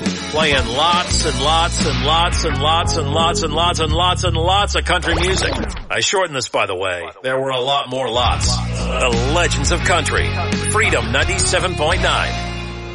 playing lots and lots and lots and lots and lots and lots and lots and lots of country music. I shortened this, by the way. There were a lot more lots. The Legends of Country. Freedom 97.9.